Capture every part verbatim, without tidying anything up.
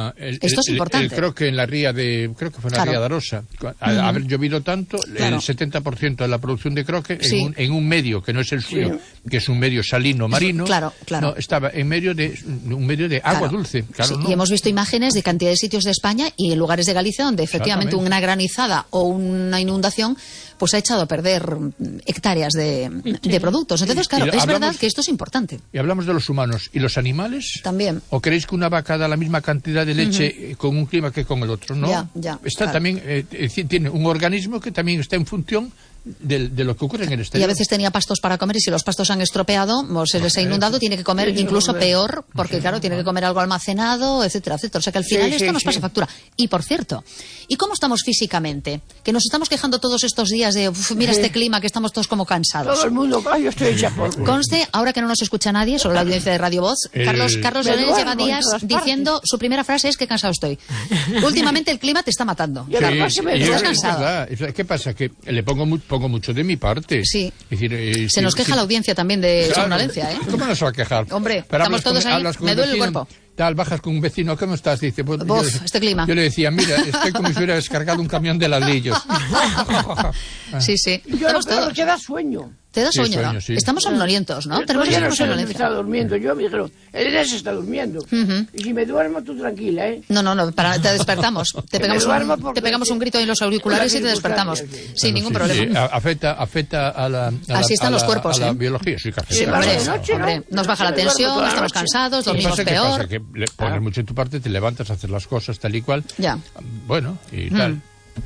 la, el, Esto es el, importante. El, creo que en la ría de, creo que fue en la claro. ría de Arosa, al uh-huh. haber llovido tanto, claro. el setenta por ciento de la producción de croque sí. en, un, en un medio que no es el suyo, sí. que es un medio salino marino, claro, claro. No, estaba en medio de un medio de agua claro. dulce. Claro, sí. no. Y hemos visto imágenes de cantidad de sitios de España y en lugares de Galicia donde efectivamente una granizada o una inundación pues ha echado a perder hectáreas de, de productos. Entonces, claro, es hablamos, verdad que esto es importante. Y hablamos de los humanos. ¿Y los animales? También. ¿O creéis que una vaca da la misma cantidad de leche uh-huh. con un clima que con el otro? No. Ya, ya, está claro. también eh, tiene un organismo que también está en función de, de lo que ocurre en el exterior. Y a veces tenía pastos para comer y si los pastos se han estropeado o se les ha inundado, tiene que comer sí, incluso no, peor, porque sí, claro, no, tiene que comer algo almacenado, etcétera, etcétera. O sea que al final sí, esto sí, nos sí. pasa factura. Y por cierto, ¿y cómo estamos físicamente? Que nos estamos quejando todos estos días de, uf, mira sí. este clima, que estamos todos como cansados. Todo el mundo, ay, yo estoy hecha por... Conste, ahora que no nos escucha nadie, solo la audiencia de Radio Voz, el... Carlos, Carlos Lorenz lleva días diciendo, su primera frase es que cansado estoy. Últimamente el clima te está matando. Sí, Carlos, sí, estás es cansado. Verdad. ¿Qué pasa? Que le pongo, mu pongo mucho de mi parte. Sí. Es decir, eh, se si, nos queja si... la audiencia también de claro, somnolencia, ¿eh? ¿Cómo no se va a quejar? Hombre, pero estamos todos con, ahí, me duele vecino, el cuerpo. Tal, bajas con un vecino, ¿cómo estás? Dice, pues, Bof, yo, este clima. Yo le decía, mira, estoy como si hubiera descargado un camión de ladrillos. Sí, sí. Yo Estamos no, todos. que da sueño. Te da sí, sueño, sueño ¿no? sí. Estamos somnolientos, ¿no? Yo Tenemos no sé somnolencia. está durmiendo. Yo me dijeron, el Inés está durmiendo. Uh-huh. Y si me duermo, tú tranquila, ¿eh? No, no, no, para, te despertamos. Te pegamos, un, te pegamos un grito en los auriculares y te despertamos. Sí. Sin bueno, ningún sí, problema. Sí. Afecta, afecta a la... A Así la, están a los la, cuerpos, a la ¿eh? biología, sí, que afecta. Sí, hombre, de noche, hombre, ¿no? nos baja la tensión, estamos cansados, dormimos ¿Qué peor. pasa? Que le pones mucho en tu parte, te levantas a hacer las cosas tal y cual. Ya. Bueno, y tal. Mm.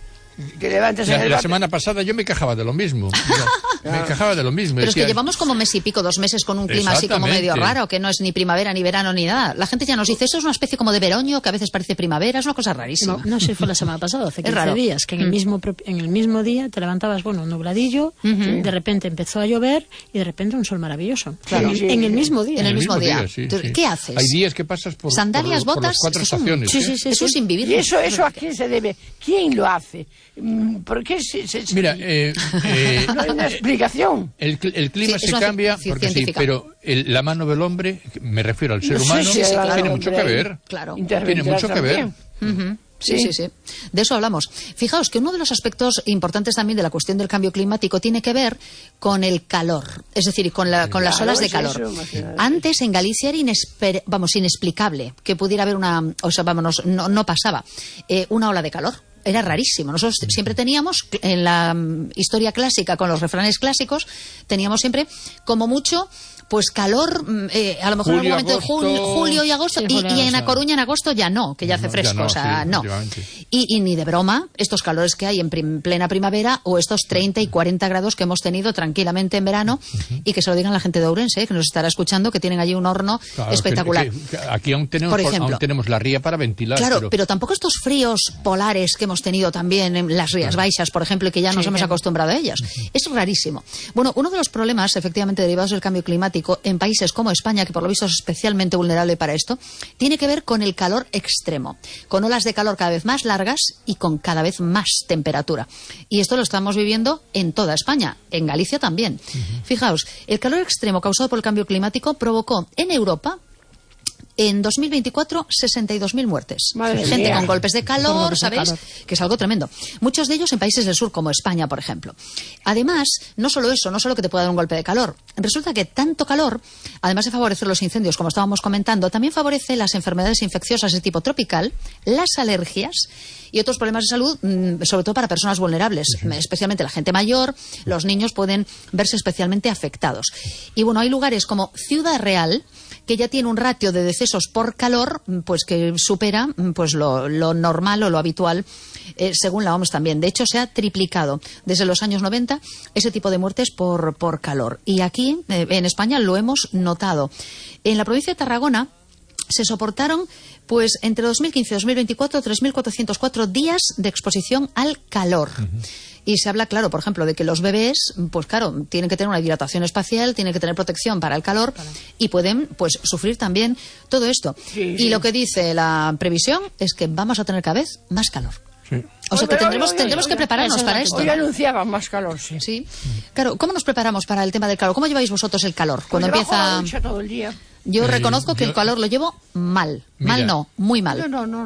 Te levantas la, en el la semana pasada yo me quejaba de lo mismo. Yo, me quejaba de lo mismo. Pero decía, es que llevamos como mes y pico, dos meses con un clima así como medio raro, que no es ni primavera, ni verano, ni nada. La gente ya nos dice, eso es una especie como de veroño, que a veces parece primavera, es una cosa rarísima. No, no sé, fue la semana pasada, hace quince días, que en el, mismo, en el mismo día te levantabas, bueno, nubladillo, uh-huh. de repente empezó a llover y de repente un sol maravilloso. Claro. En, en el mismo día. En el mismo día. día sí, Entonces, sí. ¿qué haces? Hay días que pasas por, sandalias, por, botas, por las cuatro es un, estaciones. sí, sí, sí, eso ¿eh? sin vivir. ¿Y eso, eso a quién se debe? ¿Quién lo hace? ¿Por qué se, se, se... Mira, eh, eh, no hay una explicación. El, el clima sí, se cambia porque sí, pero el, la mano del hombre, me refiero al ser no humano, sí, sí, claro, tiene mucho que ver. Claro. Tiene mucho que ver. Uh-huh. Sí, sí, sí. De eso hablamos. Fijaos que uno de los aspectos importantes también de la cuestión del cambio climático tiene que ver con el calor, es decir, con, la, con las claro, olas de calor. Eso, Antes en Galicia era inesper, vamos, inexplicable que pudiera haber una, o sea, vámonos, no, no pasaba eh, una ola de calor. Era rarísimo. Nosotros siempre teníamos, en la um, historia clásica, con los refranes clásicos, teníamos siempre, como mucho, pues calor, eh, a lo mejor julio, en algún momento agosto, de junio, julio y agosto, sí, y, julio, y en o sea, A Coruña en agosto ya no, que ya hace no, fresco, ya no, o sea, sí, no. Y, y ni de broma, estos calores que hay en prim, plena primavera o estos treinta y cuarenta grados que hemos tenido tranquilamente en verano, uh-huh. y que se lo digan a la gente de Ourense, eh, que nos estará escuchando, que tienen allí un horno claro, espectacular. Que, que aquí aún tenemos, por ejemplo, aún tenemos la ría para ventilar. Claro, pero... pero tampoco estos fríos polares que hemos tenido también en las Rías claro. Baixas, por ejemplo, y que ya nos sí, hemos acostumbrado a ellas. Uh-huh. Es rarísimo. Bueno, uno de los problemas, efectivamente, derivados del cambio climático en países como España, que por lo visto es especialmente vulnerable para esto, tiene que ver con el calor extremo, con olas de calor cada vez más largas y con cada vez más temperatura. Y esto lo estamos viviendo en toda España, en Galicia también. Uh-huh. Fijaos, el calor extremo causado por el cambio climático provocó en Europa, en dos mil veinticuatro, sesenta y dos mil muertes. Madre Gente mía. con golpes de calor, golpes de ¿sabéis? calor. Que es algo tremendo. Muchos de ellos en países del sur, como España, por ejemplo. Además, no solo eso, no solo que te pueda dar un golpe de calor. Resulta que tanto calor, además de favorecer los incendios, como estábamos comentando, también favorece las enfermedades infecciosas de tipo tropical, las alergias y otros problemas de salud, sobre todo para personas vulnerables, uh-huh. especialmente la gente mayor, los niños pueden verse especialmente afectados. Y bueno, hay lugares como Ciudad Real, que ya tiene un ratio de decesos por calor, pues que supera pues lo, lo normal o lo habitual, eh, según la O M S también. De hecho, se ha triplicado desde los años noventa ese tipo de muertes por, por calor. Y aquí, eh, en España, lo hemos notado. En la provincia de Tarragona se soportaron, pues, entre dos mil quince y dos mil veinticuatro, tres mil cuatrocientos cuatro días de exposición al calor. Uh-huh. Y se habla, claro, por ejemplo, de que los bebés, pues claro, tienen que tener una hidratación espacial, tienen que tener protección para el calor claro. y pueden, pues, sufrir también todo esto. Sí, sí. Y lo que dice la previsión es que vamos a tener cada vez más calor. Sí. O sea que tendremos, tendremos que prepararnos para esto. Hoy anunciaban más calor, sí. Sí. Claro, ¿cómo nos preparamos para el tema del calor? ¿Cómo lleváis vosotros el calor? Cuando pues empieza... La ducha todo el día. Yo eh, reconozco que yo... el calor lo llevo mal. Mira. Mal no, muy mal. No, no, no.